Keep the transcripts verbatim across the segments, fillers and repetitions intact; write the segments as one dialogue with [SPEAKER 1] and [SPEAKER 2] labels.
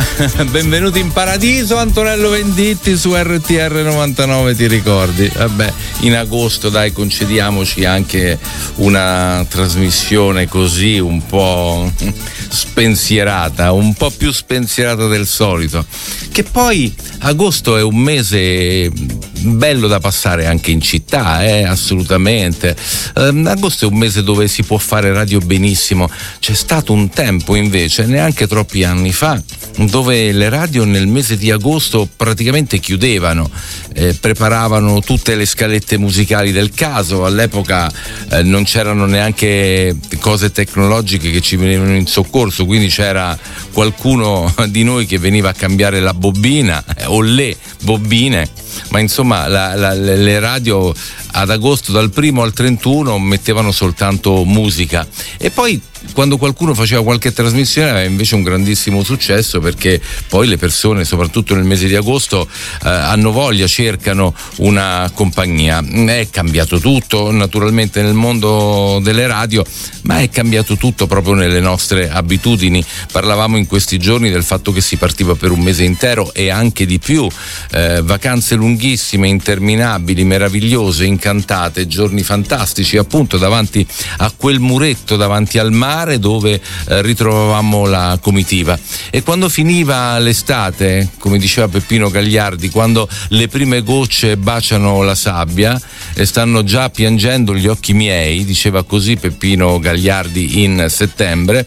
[SPEAKER 1] Benvenuti in paradiso, Antonello Venditti su R T R novantanove, ti ricordi? Vabbè, in agosto dai, concediamoci anche una trasmissione così un po' spensierata, un po' più spensierata del solito, che poi agosto è un mese bello da passare anche in città, eh, assolutamente. Eh, agosto è un mese dove si può fare radio benissimo. C'è stato un tempo invece, neanche troppi anni fa, dove le radio nel mese di agosto praticamente chiudevano, eh, preparavano tutte le scalette musicali del caso. All'epoca eh, non c'erano neanche cose tecnologiche che ci venivano in soccorso, quindi c'era qualcuno di noi che veniva a cambiare la bobina eh, o le bobine, ma insomma la, la, le radio ad agosto dal primo al trentuno mettevano soltanto musica, e poi quando qualcuno faceva qualche trasmissione aveva invece un grandissimo successo, perché poi le persone, soprattutto nel mese di agosto, eh, hanno voglia, cercano una compagnia. È cambiato tutto naturalmente nel mondo delle radio, ma è cambiato tutto proprio nelle nostre abitudini. Parlavamo in questi giorni del fatto che si partiva per un mese intero e anche di più, eh, vacanze lunghissime, interminabili, meravigliose, incantate, giorni fantastici appunto davanti a quel muretto, davanti al mare, dove eh, ritrovavamo la comitiva. E quando finiva l'estate, come diceva Peppino Gagliardi, quando le prime gocce baciano la sabbia e stanno già piangendo gli occhi miei, diceva così Peppino Gagliardi in settembre,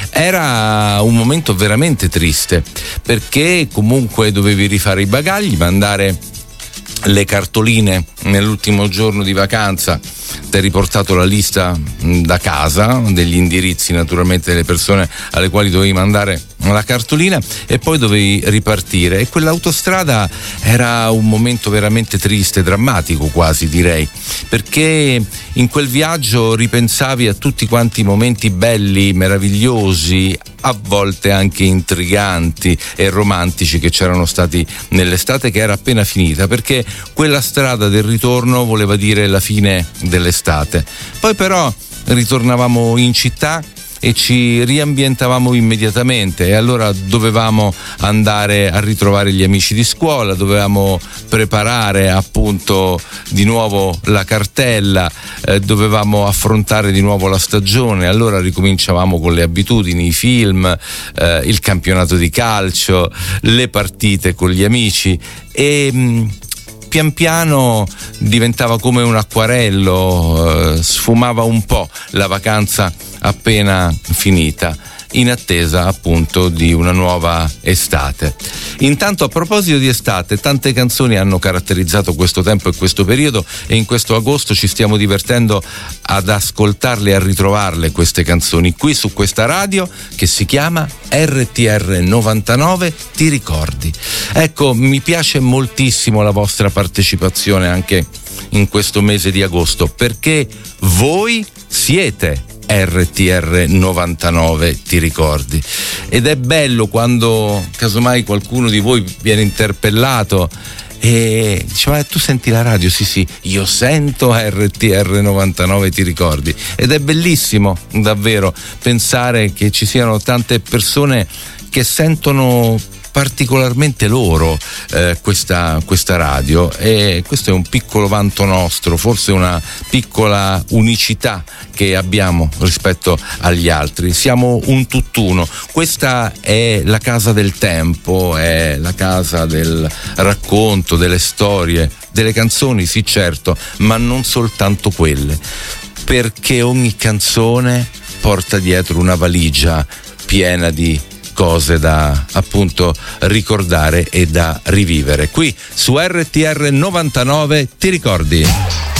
[SPEAKER 1] era un momento veramente triste, perché comunque dovevi rifare i bagagli, mandare le cartoline nell'ultimo giorno di vacanza. Ti hai riportato la lista da casa degli indirizzi, naturalmente, delle persone alle quali dovevi mandare la cartolina, e poi dovevi ripartire. E quell'autostrada era un momento veramente triste, drammatico quasi, direi, perché in quel viaggio ripensavi a tutti quanti i momenti belli, meravigliosi, a volte anche intriganti e romantici che c'erano stati nell'estate che era appena finita, perché quella strada del ritorno voleva dire la fine dell'estate. Poi però ritornavamo in città e ci riambientavamo immediatamente, e allora dovevamo andare a ritrovare gli amici di scuola, dovevamo preparare appunto di nuovo la cartella, eh, dovevamo affrontare di nuovo la stagione. Allora ricominciavamo con le abitudini, i film, eh, il campionato di calcio, le partite con gli amici, e mh, pian piano diventava come un acquarello, eh, sfumava un po' la vacanza appena finita, in attesa appunto di una nuova estate. Intanto, a proposito di estate, tante canzoni hanno caratterizzato questo tempo e questo periodo, e in questo agosto ci stiamo divertendo ad ascoltarle e a ritrovarle queste canzoni qui su questa radio che si chiama R T R novantanove, ti ricordi? Ecco, mi piace moltissimo la vostra partecipazione anche in questo mese di agosto, perché voi siete R T R novantanove, ti ricordi? Ed è bello quando casomai qualcuno di voi viene interpellato e dice: ma tu senti la radio? Sì sì, io sento R T R novantanove, ti ricordi? Ed è bellissimo davvero pensare che ci siano tante persone che sentono particolarmente loro eh, questa, questa radio, e questo è un piccolo vanto nostro, forse una piccola unicità che abbiamo rispetto agli altri. Siamo un tutt'uno. Questa è la casa del tempo, è la casa del racconto, delle storie, delle canzoni, sì certo, ma non soltanto quelle, perché ogni canzone porta dietro una valigia piena di cose da appunto ricordare e da rivivere. Qui su R T R novantanove, ti ricordi?